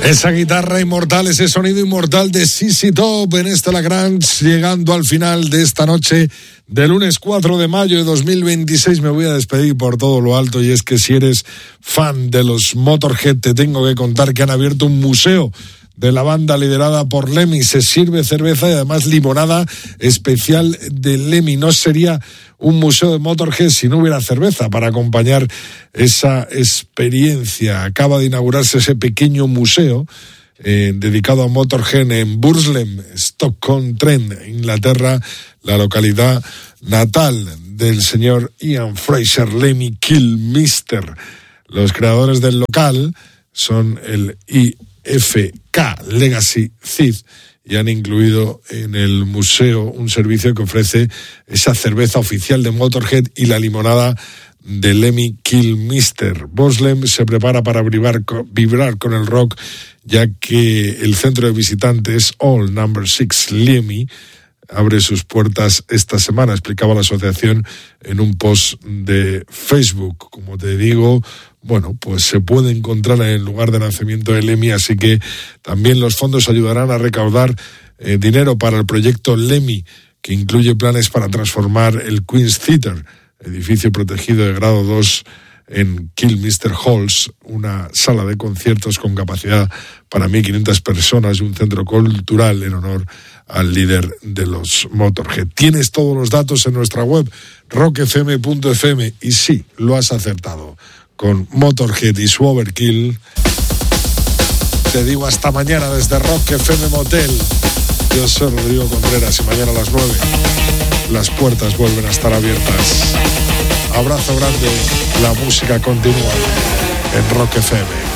Esa guitarra inmortal, ese sonido inmortal de ZZ Top en esta Lagrange, llegando al final de esta noche de lunes 4 de mayo de 2026. Me voy a despedir por todo lo alto, y es que si eres fan de los Motorhead, te tengo que contar que han abierto un museo de la banda liderada por Lemmy. Se sirve cerveza y además limonada especial de Lemmy. No sería un museo de Motorhead si no hubiera cerveza para acompañar esa experiencia. Acaba de inaugurarse ese pequeño museo dedicado a Motorhead en Burslem, Stoke-on-Trent, Inglaterra, la localidad natal del señor Ian Fraser Lemmy Kilmister. Los creadores del local son el IFK Legacy Theater y han incluido en el museo un servicio que ofrece esa cerveza oficial de Motorhead y la limonada de Lemmy Kilmister. Burslem se prepara para vibrar con el rock, ya que el centro de visitantes All No. 6 Lemmy abre sus puertas esta semana, explicaba la asociación en un post de Facebook. Como te digo, bueno, pues se puede encontrar en el lugar de nacimiento de Lemmy, así que también los fondos ayudarán a recaudar dinero para el proyecto Lemmy, que incluye planes para transformar el Queen's Theatre, edificio protegido de grado 2 en Kilmister Halls, una sala de conciertos con capacidad para 1.500 personas y un centro cultural en honor al líder de los Motorhead. Tienes todos los datos en nuestra web, rockfm.fm, y sí, lo has acertado. Con Motorhead y su Overkill, te digo hasta mañana desde Rock FM Motel. Yo soy Rodrigo Contreras y mañana a las 9 las puertas vuelven a estar abiertas. Abrazo grande, la música continúa en Rock FM.